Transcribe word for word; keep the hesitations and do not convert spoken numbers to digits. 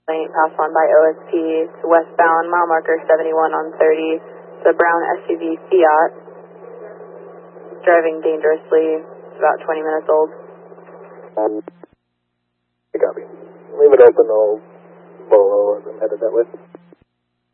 lane, pass on by O S P. It's westbound, mile marker seventy-one on thirty. It's a brown S U V Fiat. Driving dangerously. It's about twenty minutes old. Um, copy. Leave it open, I'll follow as I'm headed that way.